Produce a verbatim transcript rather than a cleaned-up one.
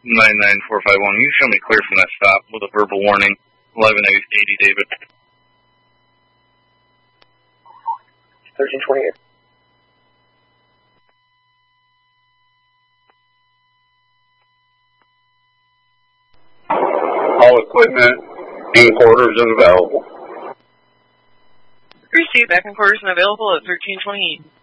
nine nine four five one. You show me clear from that stop with a verbal warning. eleven eighty, David. thirteen twenty-eight. All equipment in quarters and available. Receive back in quarters and available at thirteen twenty-eight.